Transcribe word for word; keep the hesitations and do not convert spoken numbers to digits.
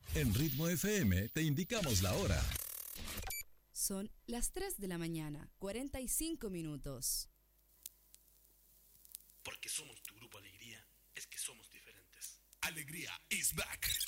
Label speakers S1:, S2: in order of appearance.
S1: En Ritmo F M te indicamos la hora.
S2: Son las tres de la mañana, cuarenta y cinco minutos.
S3: Porque somos tu grupo Alegría, es que somos diferentes.
S4: Alegría is back.